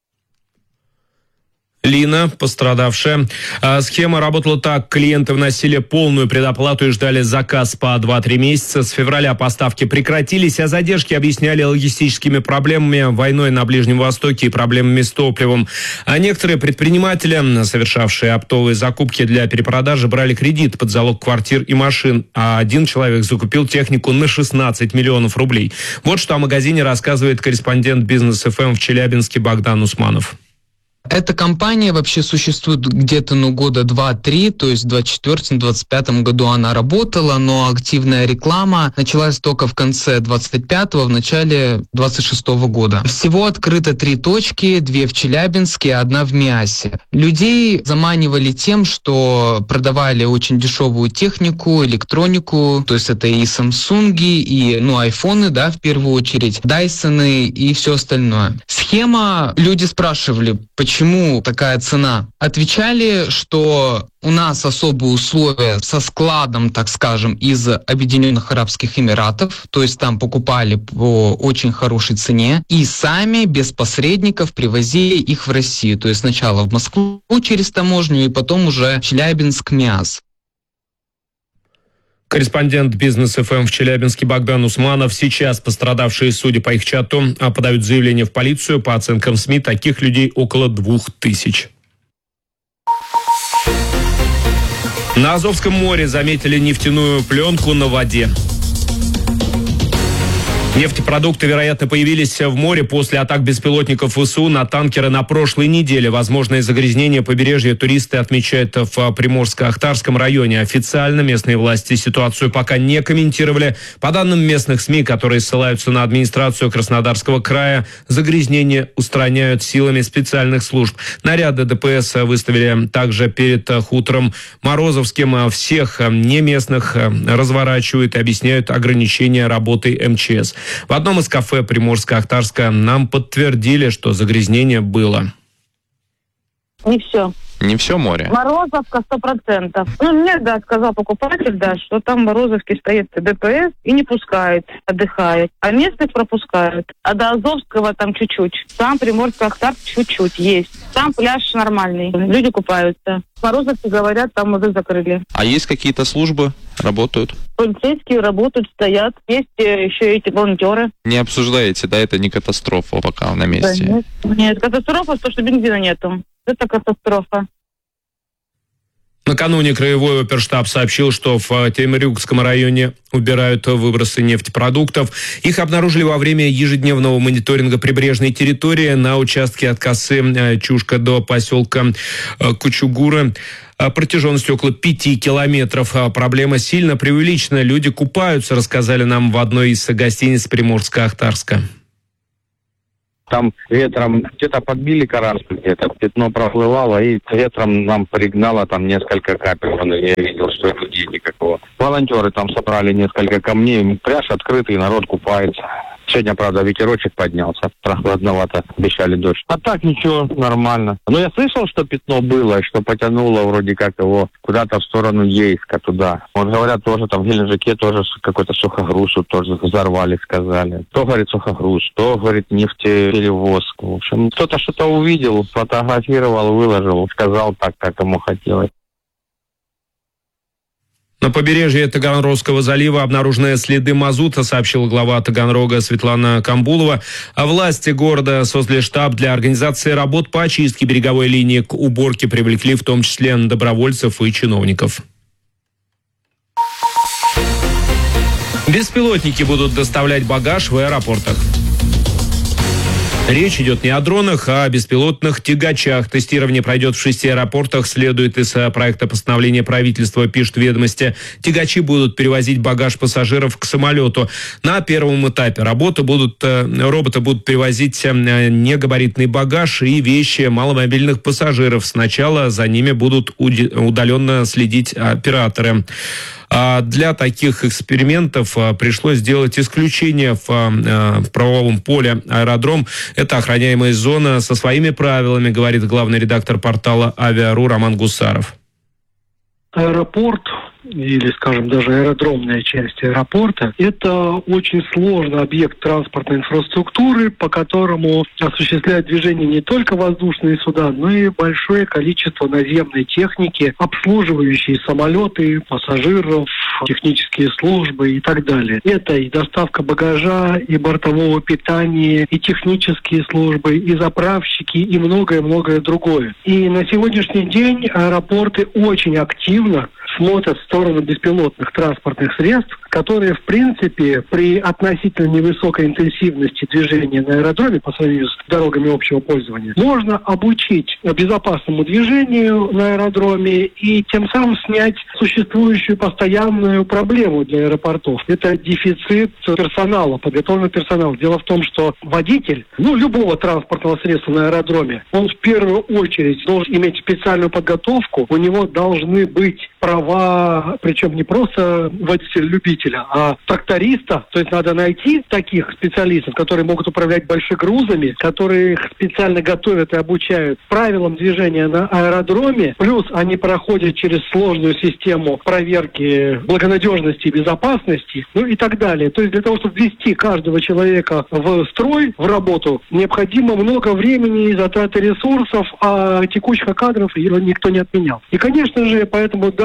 Лина, пострадавшая. А, схема работала так. Клиенты вносили полную предоплату и ждали заказ по два-три месяца. С февраля поставки прекратились, а задержки объясняли логистическими проблемами, войной на Ближнем Востоке и проблемами с топливом. А некоторые предприниматели, совершавшие оптовые закупки для перепродажи, брали кредит под залог квартир и машин. А один человек закупил технику на шестнадцать миллионов рублей. Вот что о магазине рассказывает корреспондент Бизнес эф эм в Челябинске Богдан Усманов. Эта компания вообще существует где-то, ну, года два-три, то есть в двадцать четвёртом — двадцать пятом году она работала, но активная реклама началась только в конце двадцать пятого, в начале двадцать шестого года. Всего открыто три точки, две в Челябинске, одна в Миасе. Людей заманивали тем, что продавали очень дешевую технику, электронику, то есть это и Samsung, и, ну, айфоны, да, в первую очередь, Дайсоны и все остальное. Схема, люди спрашивали, почему Почему такая цена? Отвечали, что у нас особые условия со складом, так скажем, из Объединенных Арабских Эмиратов, то есть там покупали по очень хорошей цене, и сами без посредников привозили их в Россию, то есть сначала в Москву через таможню, и потом уже Челябинск, Миас. Корреспондент Бизнес эф эм в Челябинске Богдан Усманов. Сейчас пострадавшие, судя по их чату, подают заявление в полицию. По оценкам СМИ, таких людей около двух тысяч. На Азовском море заметили нефтяную пленку на воде. Нефтепродукты, вероятно, появились в море после атак беспилотников ВСУ на танкеры на прошлой неделе. Возможное загрязнение побережья туристы отмечают в Приморско-Ахтарском районе. Официально местные власти ситуацию пока не комментировали. По данным местных СМИ, которые ссылаются на администрацию Краснодарского края, загрязнение устраняют силами специальных служб. Наряды ДПС выставили также перед хутором Морозовским. Всех неместных разворачивают и объясняют ограничения работы эм че эс. В одном из кафе Приморско-Ахтарска нам подтвердили, что загрязнение было. Не все. Не все море? Морозовка сто процентов. Ну, мне, да, сказал покупатель, да, что там в Морозовке стоит ДПС и не пускает, отдыхает. А местных пропускают. А до Азовского там чуть-чуть. Там Приморско-Ахтарск чуть-чуть есть. Там пляж нормальный. Люди купаются. В Морозовке, говорят, там уже закрыли. А есть какие-то службы? Работают? Полицейские работают, стоят. Есть еще эти волонтеры. Не обсуждаете, да? Это не катастрофа пока на месте? Да, нет. нет, катастрофа, то, что бензина нету. Это катастрофа. Накануне краевой оперштаб сообщил, что в Темрюкском районе убирают выбросы нефтепродуктов. Их обнаружили во время ежедневного мониторинга прибрежной территории на участке от косы Чушка до поселка Кучугура. Протяженностью около пяти километров. Проблема сильно преувеличена. Люди купаются, рассказали нам в одной из гостиниц Приморско-Ахтарска. Там ветром где-то подбили караску, где-то пятно проплывало, и ветром нам пригнало там несколько капель. Я видел, что людей никакого. Волонтеры там собрали несколько камней. Пляж открытый, народ купается. Сегодня, правда, ветерочек поднялся, прохладновато, обещали дождь. А так ничего, нормально. Но я слышал, что пятно было, что потянуло вроде как его куда-то в сторону Ейска, туда. Вот говорят, тоже там в Геленджике тоже какой-то сухогруз тоже взорвали, сказали. То, говорит, сухогруз, то, говорит, нефтеперевозка. В общем, кто-то что-то увидел, фотографировал, выложил, сказал так, как ему хотелось. На побережье Таганрогского залива обнаружены следы мазута, сообщила глава Таганрога Светлана Камбулова. А власти города создали штаб для организации работ по очистке береговой линии. К уборке привлекли в том числе добровольцев и чиновников. Беспилотники будут доставлять багаж в аэропортах. Речь идет не о дронах, а о беспилотных тягачах. Тестирование пройдет в шести аэропортах, следует из проекта постановления правительства, пишут «Ведомости». Тягачи будут перевозить багаж пассажиров к самолету. На первом этапе работы будут, роботы будут перевозить негабаритный багаж и вещи маломобильных пассажиров. Сначала за ними будут удаленно следить операторы. А для таких экспериментов пришлось сделать исключение в, в правовом поле аэродром. Это охраняемая зона со своими правилами, говорит главный редактор портала «Авиару» Роман Гусаров. Аэропорт или, скажем, даже аэродромная часть аэропорта, это очень сложный объект транспортной инфраструктуры, по которому осуществляют движение не только воздушные суда, но и большое количество наземной техники, обслуживающие самолеты, пассажиров, технические службы и так далее. Это и доставка багажа, и бортового питания, и технические службы, и заправщики, и многое-многое другое. И на сегодняшний день аэропорты очень активно смотрят в сторону беспилотных транспортных средств, которые, в принципе, при относительно невысокой интенсивности движения на аэродроме по сравнению с дорогами общего пользования, можно обучить безопасному движению на аэродроме и тем самым снять существующую постоянную проблему для аэропортов. Это дефицит персонала, подготовленного персонала. Дело в том, что водитель, ну, любого транспортного средства на аэродроме, он в первую очередь должен иметь специальную подготовку, у него должны быть права, причем не просто водителя-любителя, а тракториста. То есть надо найти таких специалистов, которые могут управлять большими грузами, которые их специально готовят и обучают правилам движения на аэродроме. Плюс они проходят через сложную систему проверки благонадежности и безопасности, ну и так далее. То есть для того, чтобы ввести каждого человека в строй, в работу, необходимо много времени и затраты ресурсов, а текущих кадров никто не отменял. И, конечно же, поэтому, да,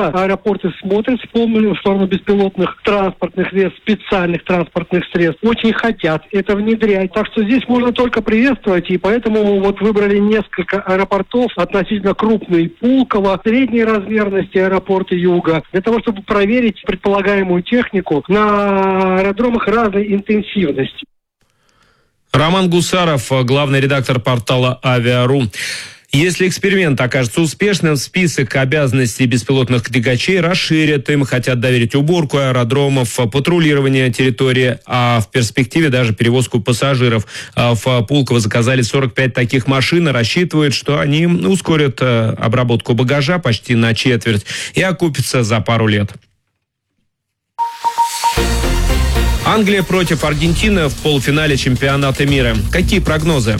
аэропорты смотрят в полную сторону беспилотных транспортных средств, специальных транспортных средств. Очень хотят это внедрять. Так что здесь можно только приветствовать, и поэтому вот выбрали несколько аэропортов, относительно крупные: Пулково, средней размерности аэропорты Юга, для того, чтобы проверить предполагаемую технику на аэродромах разной интенсивности. Роман Гусаров, главный редактор портала «Авиа.ру». Если эксперимент окажется успешным, список обязанностей беспилотных тягачей расширят. Им хотят доверить уборку аэродромов, патрулирование территории, а в перспективе даже перевозку пассажиров. В Пулково заказали сорок пять таких машин и рассчитывают, что они ускорят обработку багажа почти на четверть и окупятся за пару лет. Англия против Аргентины в полуфинале чемпионата мира. Какие прогнозы?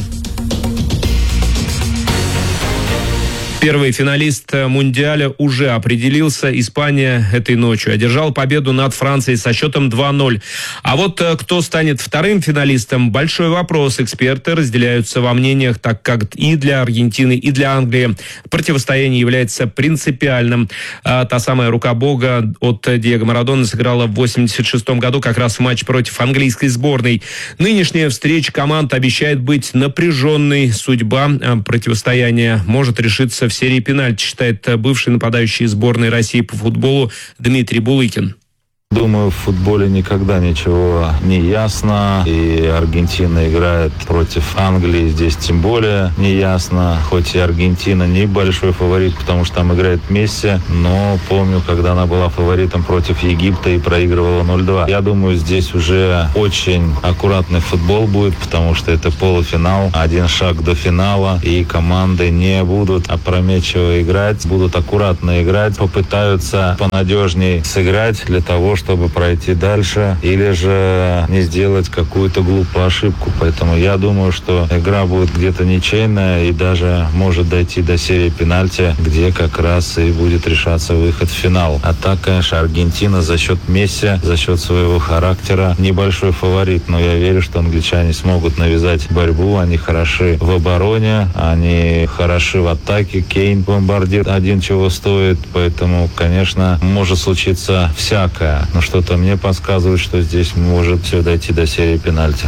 Первый финалист Мундиаля уже определился. Испания этой ночью одержала победу над Францией со счетом два ноль. А вот кто станет вторым финалистом – большой вопрос. Эксперты разделяются во мнениях, так как и для Аргентины, и для Англии противостояние является принципиальным. А та самая рука бога от Диего Марадоны сыграла в восемьдесят шестом году как раз в матч против английской сборной. Нынешняя встреча команд обещает быть напряженной. Судьба противостояния может решиться в серии пенальти, считает бывший нападающий сборной России по футболу Дмитрий Булыкин. Думаю, в футболе никогда ничего не ясно. И Аргентина играет против Англии, здесь тем более не ясно. Хоть и Аргентина небольшой фаворит, потому что там играет Месси, но помню, когда она была фаворитом против Египта и проигрывала ноль два. Я думаю, здесь уже очень аккуратный футбол будет, потому что это полуфинал, один шаг до финала, и команды не будут опрометчиво играть, будут аккуратно играть, попытаются понадежнее сыграть для того, чтобы пройти дальше, или же не сделать какую-то глупую ошибку. Поэтому я думаю, что игра будет где-то ничейная и даже может дойти до серии пенальти, где как раз и будет решаться выход в финал. А так, конечно, Аргентина за счет Месси, за счет своего характера небольшой фаворит, но я верю, что англичане смогут навязать борьбу. Они хороши в обороне, они хороши в атаке. Кейн, бомбардир, один чего стоит, поэтому, конечно, может случиться всякое. Но что-то мне подсказывает, что здесь может все дойти до серии пенальти.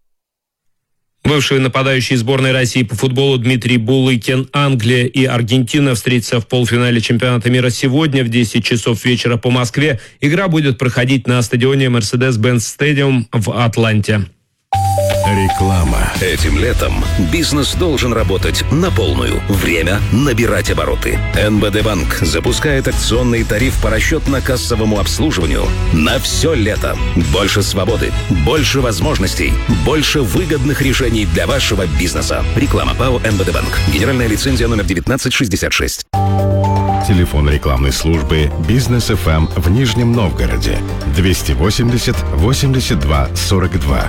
Бывший нападающий сборной России по футболу Дмитрий Булыкин. Англия и Аргентина встретятся в полуфинале чемпионата мира сегодня в десять часов вечера по Москве. Игра будет проходить на стадионе Mercedes-Benz Stadium в Атланте. Реклама. Этим летом бизнес должен работать на полную. Время набирать обороты. эн бэ дэ Банк запускает акционный тариф по расчетно-кассовому обслуживанию на все лето. Больше свободы, больше возможностей, больше выгодных решений для вашего бизнеса. Реклама ПАО эн бэ дэ Банк. Генеральная лицензия номер девятнадцать шестьдесят шесть. Телефон рекламной службы «Бизнес эф эм» в Нижнем Новгороде. двести восемьдесят восемьдесят два сорок два.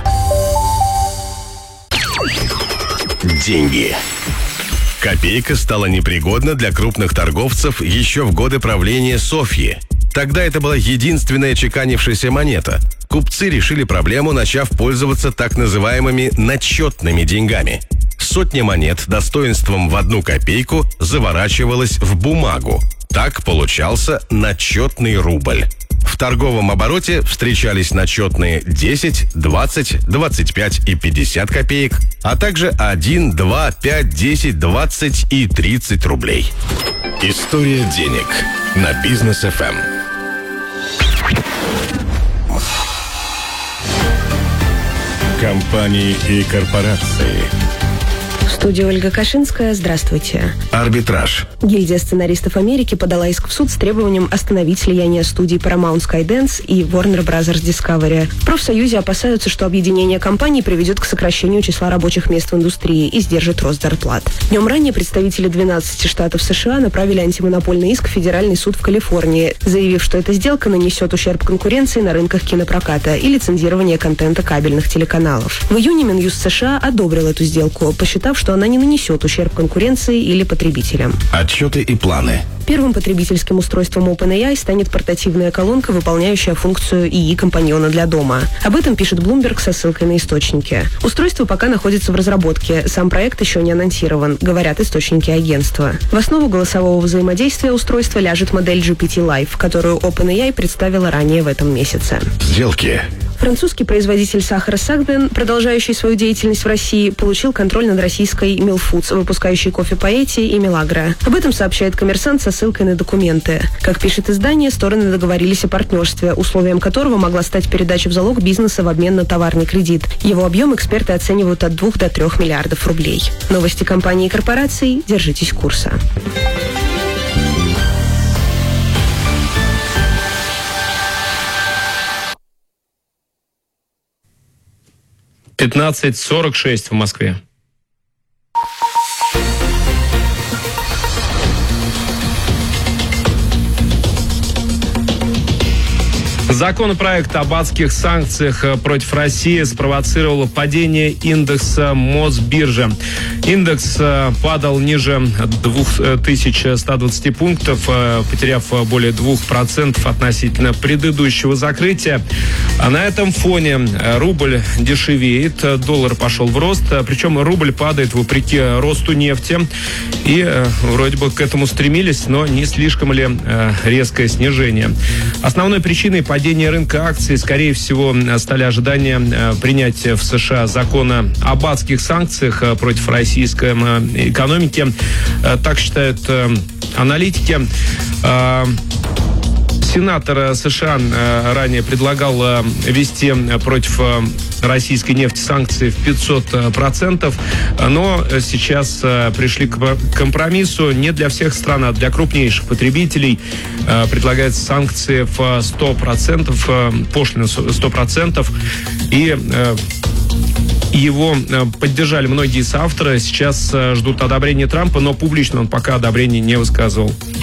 Деньги. Копейка стала непригодна для крупных торговцев еще в годы правления Софьи. Тогда это была единственная чеканившаяся монета. Купцы решили проблему, начав пользоваться так называемыми начетными деньгами. Сотня монет достоинством в одну копейку заворачивалась в бумагу. Так получался начетный рубль. В торговом обороте встречались начетные десять, двадцать, двадцать пять и пятьдесят копеек, а также один, два, пять, десять, двадцать и тридцать рублей. История денег на Бизнес эф эм. Компании и корпорации. Студия Ольга Кашинская. Здравствуйте. Арбитраж. Гильдия сценаристов Америки подала иск в суд с требованием остановить слияние студий Paramount Skydance и Warner Brothers Discovery. В профсоюзе опасаются, что объединение компаний приведет к сокращению числа рабочих мест в индустрии и сдержит рост зарплат. Днем ранее представители двенадцати штатов США направили антимонопольный иск в Федеральный суд в Калифорнии, заявив, что эта сделка нанесет ущерб конкуренции на рынках кинопроката и лицензирования контента кабельных телеканалов. В июне Минюст США одобрил эту сделку, посчитав, что что она не нанесет ущерб конкуренции или потребителям. Отчеты и планы. Первым потребительским устройством OpenAI станет портативная колонка, выполняющая функцию ИИ-компаньона для дома. Об этом пишет Bloomberg со ссылкой на источники. Устройство пока находится в разработке, сам проект еще не анонсирован, говорят источники агентства. В основу голосового взаимодействия устройства ляжет модель джи пи ти Live, которую OpenAI представила ранее в этом месяце. Сделки. Французский производитель сахара Сагден, продолжающий свою деятельность в России, получил контроль над российской Милфудс, выпускающей кофе Поэти и Милагро. Об этом сообщает «Коммерсант» со ссылкой на документы. Как пишет издание, стороны договорились о партнерстве, условием которого могла стать передача в залог бизнеса в обмен на товарный кредит. Его объем эксперты оценивают от двух до трех миллиардов рублей. Новости компаний и корпораций. Держитесь курса. пятнадцать сорок шесть в Москве. Законопроект об адских санкциях против России спровоцировал падение индекса Мосбиржи. Индекс падал ниже две тысячи сто двадцать пунктов, потеряв более двух процентов относительно предыдущего закрытия. А на этом фоне рубль дешевеет, доллар пошел в рост, причем рубль падает вопреки росту нефти. И вроде бы к этому стремились, но не слишком ли резкое снижение. Основной причиной падения Падение рынка акций, скорее всего, стали ожидания принятия в США закона об адских санкциях против российской экономики. Так считают аналитики. Сенатор США ранее предлагал ввести против российской нефти санкции в пятьсот процентов, но сейчас пришли к компромиссу не для всех стран, а для крупнейших потребителей. Предлагаются санкции в сто процентов, пошлина сто процентов, и его поддержали многие соавторы. Сейчас ждут одобрения Трампа, но публично он пока одобрения не высказывал.